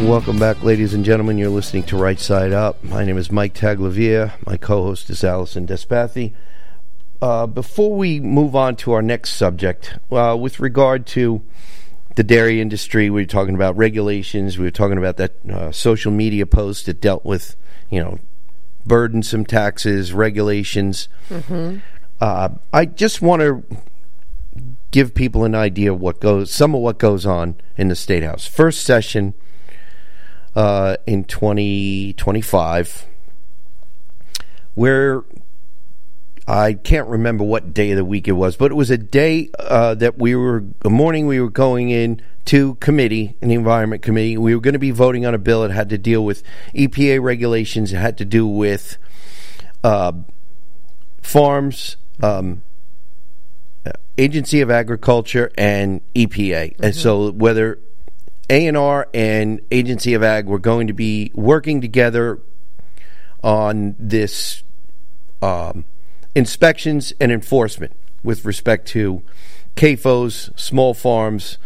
Welcome back, ladies and gentlemen. You're listening to Right Side Up. My name is Mike Taglavia. My co-host is Allison Despathy. Before we move on to our next subject, with regard to the dairy industry, we were talking about regulations. We were talking about that social media post that dealt with, burdensome taxes, regulations. Mm-hmm. I just want to give people an idea of some of what goes on in the State House. First session in 2025, where I can't remember what day of the week it was, but it was a day that a morning we were going in to committee, in the Environment Committee. We were going to be voting on a bill that had to deal with EPA regulations. It had to do with farms, Agency of Agriculture, and EPA. Mm-hmm. And so whether A&R and Agency of Ag were going to be working together on this inspections and enforcement with respect to CAFOs, small farms,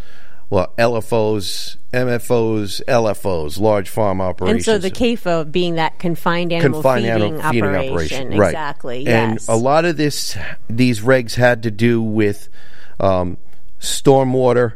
LFOs, MFOs, LFOs, large farm operations. And so the CAFO being that confined animal feeding operation. Right. Exactly, and yes. A lot of these regs had to do with stormwater,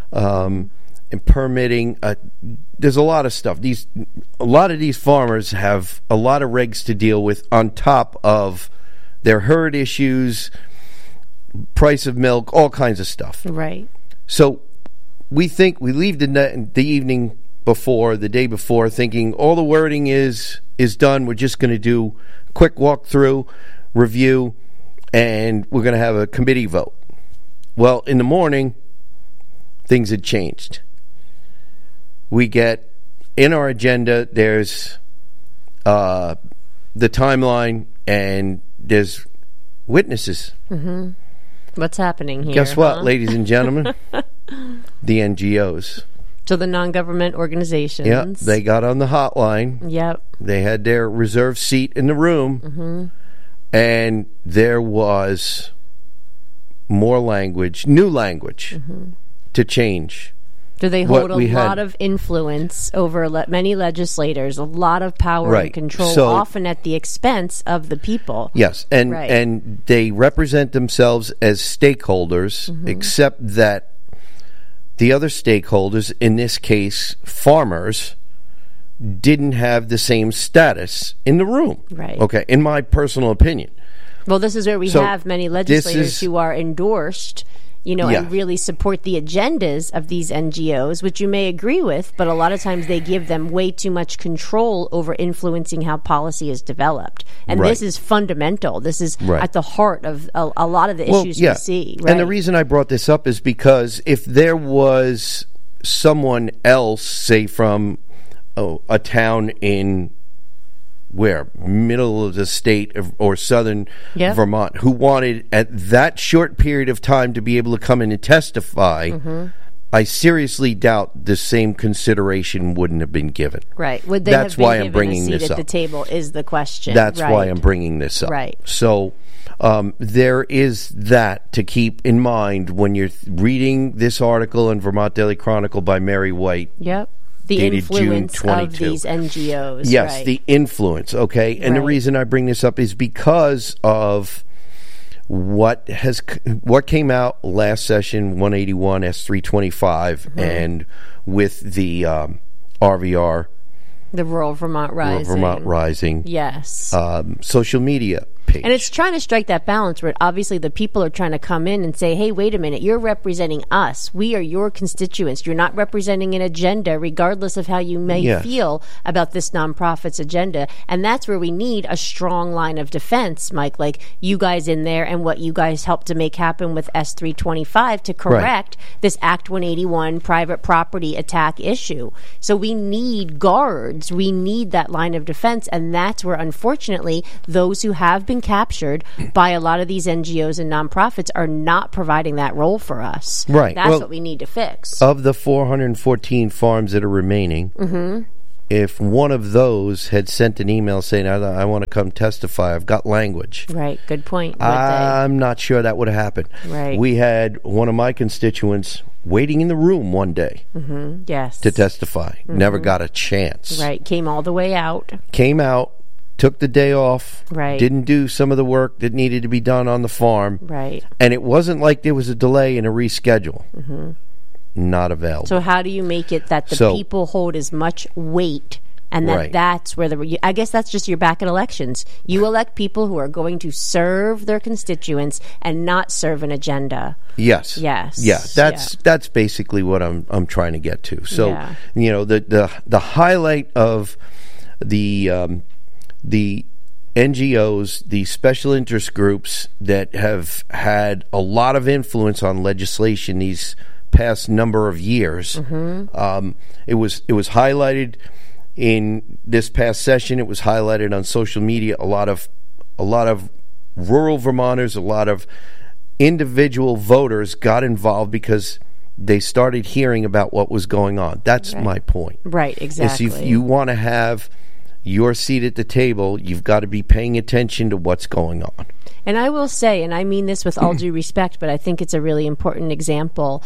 and permitting. There's a lot of stuff. A lot of these farmers have a lot of regs to deal with on top of their herd issues, price of milk, all kinds of stuff. Right. So we leave the evening before, the day before, thinking all the wording is done. We're just going to do a quick walkthrough, review, and we're going to have a committee vote. Well, in the morning, things had changed. We get in our agenda, there's the timeline, and there's witnesses. Mm-hmm. What's happening here? Guess what, ladies and gentlemen? The NGOs. So the non-government organizations. Yep, they got on the hotline. Yep. They had their reserved seat in the room. Mm-hmm. And there was more new language mm-hmm. to change. Do they hold a lot of influence over many legislators, a lot of power and control, often at the expense of the people? Yes, and they represent themselves as stakeholders, mm-hmm. except that the other stakeholders, in this case farmers, didn't have the same status in the room. Right. Okay, in my personal opinion. Well, this is where we have many legislators who are endorsed, and really support the agendas of these NGOs, which you may agree with, but a lot of times they give them way too much control over influencing how policy is developed. And this is fundamental. This is at the heart of a lot of the issues we see. Right? And the reason I brought this up is because if there was someone else, say from a town in middle of the state or southern Vermont, who wanted at that short period of time to be able to come in and testify, mm-hmm. I seriously doubt the same consideration wouldn't have been given. Right. Would they have been given a seat at the table is the question. That's why I'm bringing this up. Right. So there is that to keep in mind when you're reading this article in Vermont Daily Chronicle by Mary White. Yep. The influence of these NGOs. Yes, the influence, okay? And the reason I bring this up is because of what came out last session, 181 S325, mm-hmm. and with the RVR. The Rural Vermont Rising. Yes. Social media page. And it's trying to strike that balance where obviously the people are trying to come in and say, hey, wait a minute, you're representing us. We are your constituents. You're not representing an agenda, regardless of how you may feel about this nonprofit's agenda. And that's where we need a strong line of defense, Mike, like you guys in there and what you guys helped to make happen with S325 to correct this Act 181 private property attack issue. So we need guards. We need that line of defense. And that's where, unfortunately, those who have been captured by a lot of these NGOs and nonprofits are not providing that role for us. Right. That's what we need to fix. Of the 414 farms that are remaining, mm-hmm. if one of those had sent an email saying, I want to come testify, I've got language. Right. Good point. I'm not sure that would have happened. Right. We had one of my constituents waiting in the room one day Yes. to testify. Never got a chance. Right. Came all the way out. Came out, took the day off, Right. didn't do some of the work that needed to be done on the farm. Right. And it wasn't like there was a delay and a reschedule. Not available. So how do you make it that the people hold as much weight, and that that's where I guess that's just your back at elections. You elect people who are going to serve their constituents and not serve an agenda. Yes. Yes. Yeah. That's basically what I'm trying to get to. So you know, the highlight of the NGOs, the special interest groups that have had a lot of influence on legislation these past number of years. It was highlighted in this past session. It was highlighted on social media. A lot of rural Vermonters, a lot of individual voters got involved because they started hearing about what was going on. That's my point. Right, exactly. If you want to have your seat at the table, you've got to be paying attention to what's going on. And I will say, and I mean this with all due respect, but I think it's a really important example.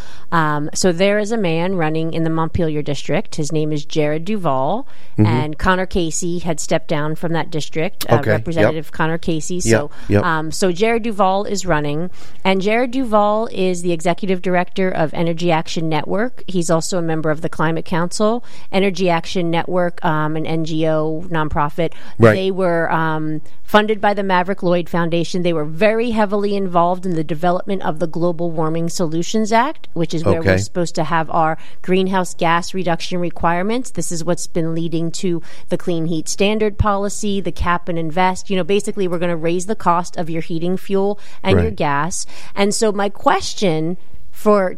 So there is a man running in the Montpelier district. His name is Jared Duval, and Connor Casey had stepped down from that district, Representative Connor Casey. So, so Jared Duval is running, and Jared Duval is the executive director of Energy Action Network. He's also a member of the Climate Council. Energy Action Network, an NGO nonprofit. Right. They were funded by the Maverick Lloyd Foundation. They were very heavily involved in the development of the Global Warming Solutions Act, which is where we're supposed to have our greenhouse gas reduction requirements. This is what's been leading to the Clean Heat Standard policy, the cap and invest. You know, basically, we're going to raise the cost of your heating fuel and your gas. And so my question for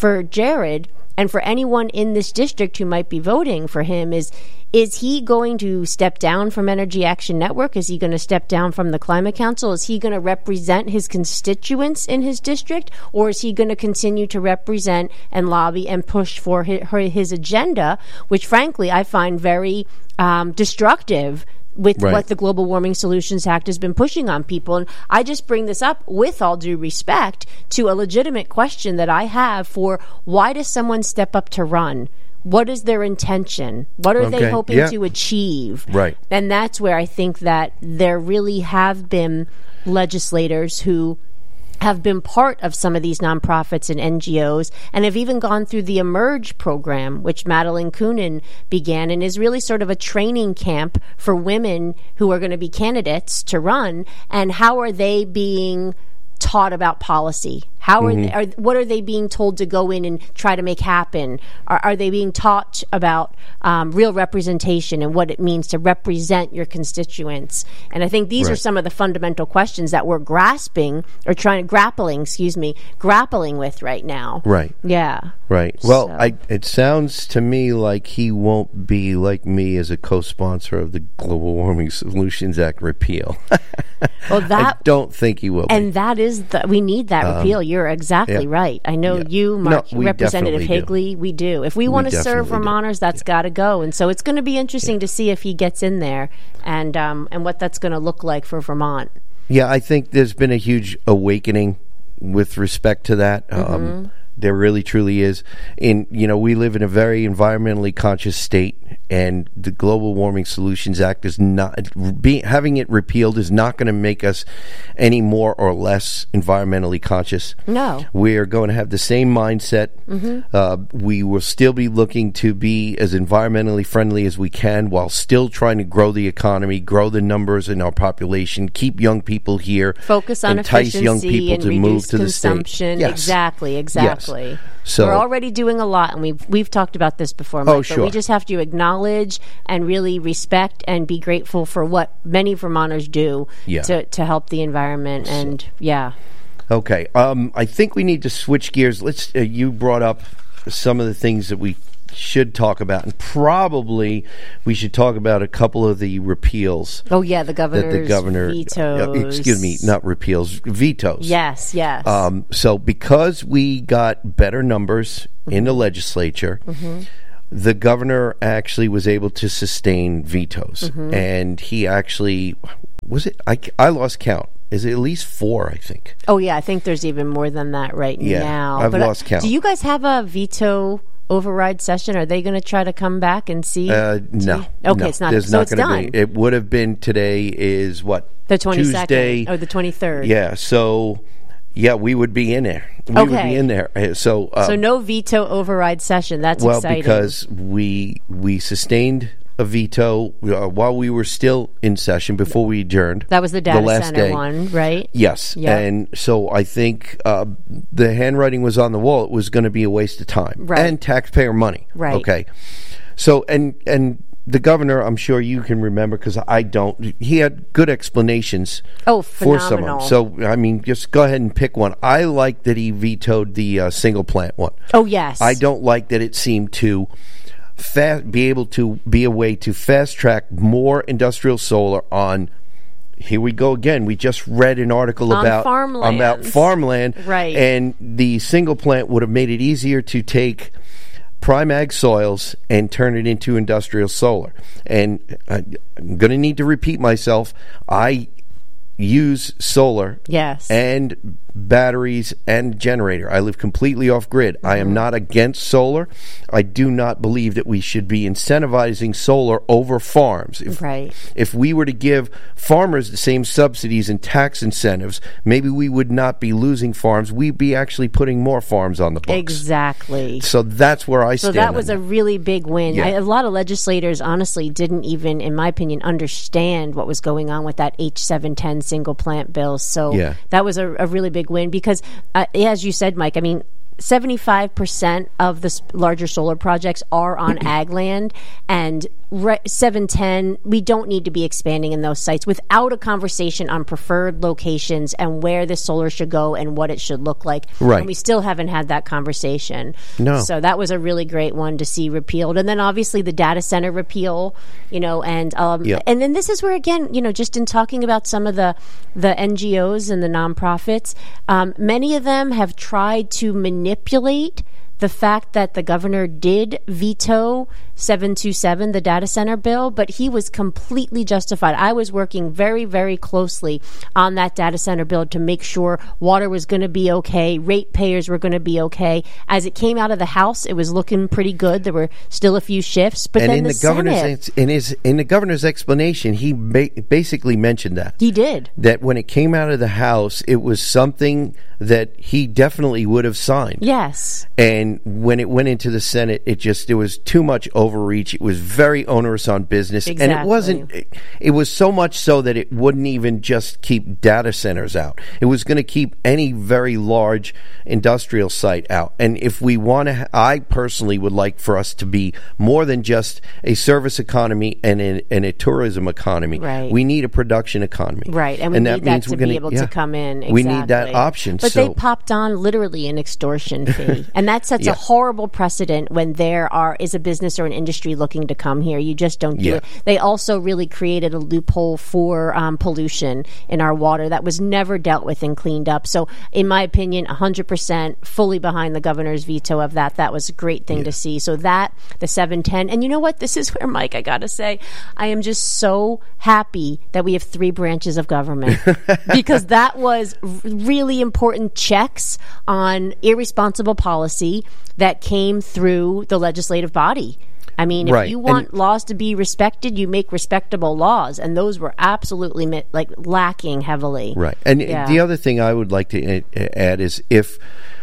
Jared and for anyone in this district who might be voting for him is he going to step down from Energy Action Network? Is he going to step down from the Climate Council? Is he going to represent his constituents in his district? Or is he going to continue to represent and lobby and push for his agenda, which frankly I find very destructive with what the Global Warming Solutions Act has been pushing on people. And I just bring this up with all due respect to a legitimate question that I have for why does someone step up to run? What is their intention? What are they hoping to achieve? Right. And that's where I think that there really have been legislators who have been part of some of these nonprofits and NGOs and have even gone through the Emerge program, which Madeline Kunin began, and is really sort of a training camp for women who are going to be candidates to run. And how are they being taught about policy? How are what are they being told to go in and try to make happen? Are they being taught about real representation and what it means to represent your constituents? And I think these are some of the fundamental questions that we're grappling with right now. Right. Yeah. Right. Well, it sounds to me like he won't be like me as a co-sponsor of the Global Warming Solutions Act repeal. Well, I don't think he will be. And that is we need that repeal. You're exactly right. I know you, Mark, Representative Higley, we do. If we want to serve Vermonters, that's got to go. And so it's going to be interesting to see if he gets in there and what that's going to look like for Vermont. Yeah, I think there's been a huge awakening with respect to that. There really, truly is. We live in a very environmentally conscious state, and the Global Warming Solutions Act is not having it repealed is not going to make us any more or less environmentally conscious. No, we are going to have the same mindset. We will still be looking to be as environmentally friendly as we can, while still trying to grow the economy, grow the numbers in our population, keep young people here, focus on entice young people and to move to consumption. The state. Exactly. Yes. So we're already doing a lot, and we've talked about this before, Mike, but we just have to acknowledge and really respect and be grateful for what many Vermonters do to help the environment. And okay, I think we need to switch gears. Let's. You brought up some of the things that we should talk about, and probably we should talk about a couple of the repeals. Oh yeah, the governor vetoes. Excuse me, not repeals, vetoes. Yes. So because we got better numbers in the legislature, the governor actually was able to sustain vetoes, and he actually I lost count. Is it at least 4, I think? Oh, yeah. I think there's even more than that now. I've lost count. Do you guys have a veto override session? Are they going to try to come back and see? No. Okay, no. it's not. There's so not it's going done. to be. It would have been today is what? The 22nd. Tuesday. Or the 23rd. Yeah, so, we would be in there. We would be in there. So no veto override session. That's exciting. Well, because we sustained a veto while we were still in session before we adjourned. That was the data last center day. one, right? Yes. Yep. And so I think the handwriting was on the wall. It was going to be a waste of time and taxpayer money. Right. Okay. So, and the governor, I'm sure you can remember because I don't, he had good explanations for some of them. So, I mean, just go ahead and pick one. I like that he vetoed the single plant one. Oh, yes. I don't like that it seemed to be able to be a way to fast track more industrial solar on. Here we go again. We just read an article about farmland, right? And the single plant would have made it easier to take prime ag soils and turn it into industrial solar. And I'm going to need to repeat myself. I use solar, and batteries and generator. I live completely off grid. I am not against solar. I do not believe that we should be incentivizing solar over farms. If we were to give farmers the same subsidies and tax incentives, maybe we would not be losing farms. We'd be actually putting more farms on the books. Exactly. So that's where I stand. So that was a really big win. Yeah. A lot of legislators honestly didn't even, in my opinion, understand what was going on with that H710 single plant bill. So that was a really big win because, as you said, Mike, I mean, 75% of the larger solar projects are on ag land, and 710, we don't need to be expanding in those sites without a conversation on preferred locations and where the solar should go and what it should look like. Right. And we still haven't had that conversation. No. So that was a really great one to see repealed. And then obviously the data center repeal, and then this is where, again, just in talking about some of the NGOs and the nonprofits, many of them have tried to manipulate the fact that the governor did veto 727, the data center bill, but he was completely justified. I was working very, very closely on that data center bill to make sure water was going to be okay, ratepayers were going to be okay. As it came out of the House, it was looking pretty good. There were still a few shifts, but then the Senate, in the governor's explanation, he basically mentioned that he did that when it came out of the House, it was something that he definitely would have signed. Yes. And when it went into the Senate, it was too much overreach. It was very onerous on business. Exactly. And it was so much so that it wouldn't even just keep data centers out. It was going to keep any very large industrial site out. And if we want to, I personally would like for us to be more than just a service economy and a tourism economy. Right. We need a production economy. Right. And we need that to be able to come in. Exactly. We need that option. But they popped on literally an extortion fee. And that sets a horrible precedent when there is a business or an industry looking to come here. You just don't do it. They also really created a loophole for pollution in our water that was never dealt with and cleaned up. So in my opinion, 100% fully behind the governor's veto of that. That was a great thing to see. So that, the 710. And you know what? This is where, Mike, I got to say, I am just so happy that we have 3 branches of government because that was really important checks on irresponsible policy that came through the legislative body. I mean, if you want laws to be respected, you make respectable laws, and those were absolutely lacking heavily. Right. And the other thing I would like to add is if,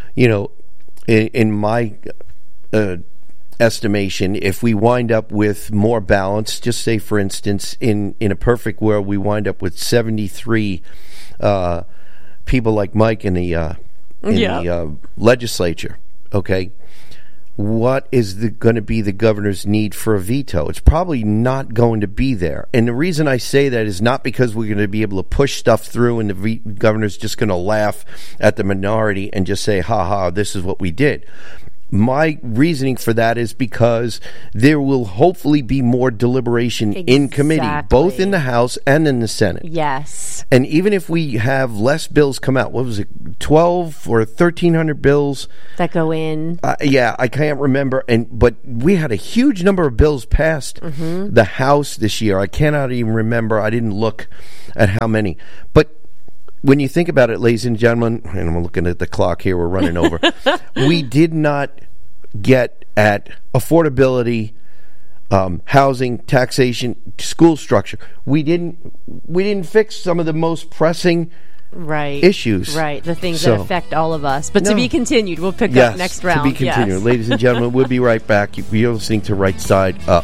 in my estimation, if we wind up with more balance, just say, for instance, in a perfect world, we wind up with 73 people like Mike in the legislature, okay? What is going to be the governor's need for a veto? It's probably not going to be there. And the reason I say that is not because we're going to be able to push stuff through and the governor's just going to laugh at the minority and just say, ha ha, this is what we did. My reasoning for that is because there will hopefully be more deliberation in committee, both in the House and in the Senate. Yes. And even if we have less bills come out, what was it, 12 or 1,300 bills? That go in. I can't remember. But we had a huge number of bills passed the House this year. I cannot even remember. I didn't look at how many. But when you think about it, ladies and gentlemen, and I'm looking at the clock here, we're running over, we did not get at affordability, housing, taxation, school structure. We didn't fix some of the most pressing issues. Right, the things that affect all of us. But to be continued. We'll pick up next round. To be continued. Yes. Ladies and gentlemen, we'll be right back. You're listening to Right Side Up.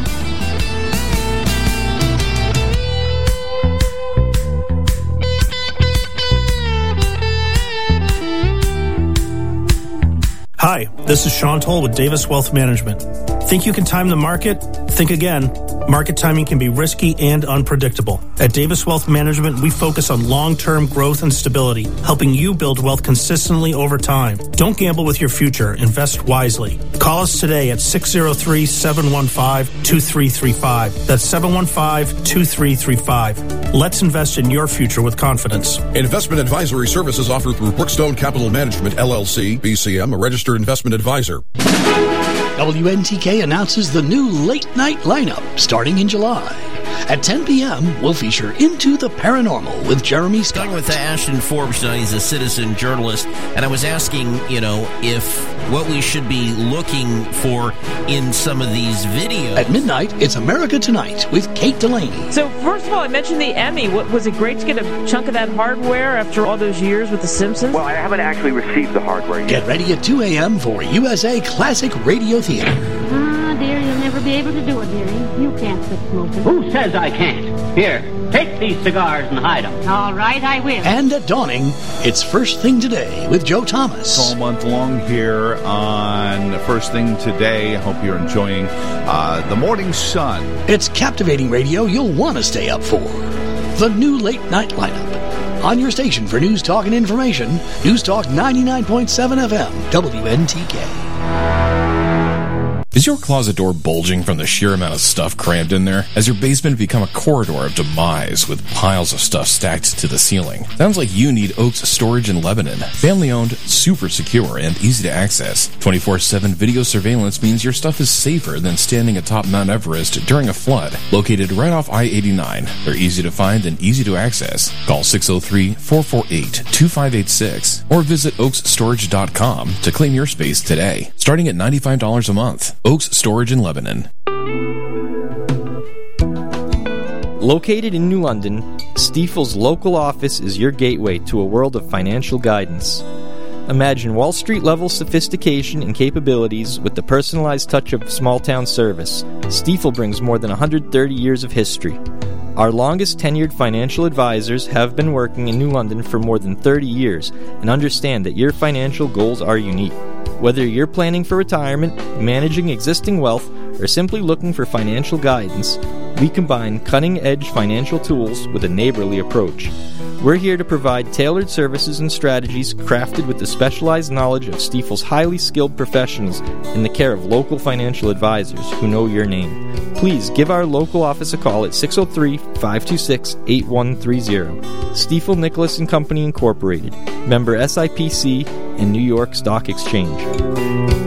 Hi, this is Sean Toll with Davis Wealth Management. Think you can time the market? Think again. Market timing can be risky and unpredictable. At Davis Wealth Management, we focus on long-term growth and stability, helping you build wealth consistently over time. Don't gamble with your future. Invest wisely. Call us today at 603-715-2335. That's 715-2335. Let's invest in your future with confidence. Investment advisory services offered through Brookstone Capital Management, LLC, BCM, a registered investment advisor. WNTK announces the new late night lineup starting in July. At 10 p.m., we'll feature Into the Paranormal with Jeremy Scott. Talking with Ashton Forbes tonight. He's a citizen journalist, and I was asking, if what we should be looking for in some of these videos. At midnight, it's America Tonight with Kate Delaney. So, first of all, I mentioned the Emmy. Was it great to get a chunk of that hardware after all those years with The Simpsons? Well, I haven't actually received the hardware yet. Get ready at 2 a.m. for USA Classic Radio Theater. Dear, you'll never be able to do it, dearie. You can't quit smoking. Who says I can't? Here, take these cigars and hide them. All right, I will. And at dawning, it's First Thing Today with Joe Thomas. All month long here on First Thing Today. I hope you're enjoying the morning sun. It's captivating radio you'll want to stay up for. The new late night lineup. On your station for news, talk, and information, News Talk 99.7 FM, WNTK. Is your closet door bulging from the sheer amount of stuff crammed in there? Has your basement become a corridor of demise with piles of stuff stacked to the ceiling? Sounds like you need Oaks Storage in Lebanon. Family-owned, super secure, and easy to access. 24/7 video surveillance means your stuff is safer than standing atop Mount Everest during a flood. Located right off I-89, they're easy to find and easy to access. Call 603-448-2586 or visit oaksstorage.com to claim your space today. Starting at $95 a month. Oaks Storage in Lebanon. Located in New London, Stifel's local office is your gateway to a world of financial guidance. Imagine Wall Street-level sophistication and capabilities with the personalized touch of small-town service. Stifel brings more than 130 years of history. Our longest tenured financial advisors have been working in New London for more than 30 years and understand that your financial goals are unique. Whether you're planning for retirement, managing existing wealth, or simply looking for financial guidance, we combine cutting-edge financial tools with a neighborly approach. We're here to provide tailored services and strategies crafted with the specialized knowledge of Stifel's highly skilled professionals in the care of local financial advisors who know your name. Please give our local office a call at 603-526-8130. Stifel Nicholas & Company Incorporated, member SIPC and New York Stock Exchange.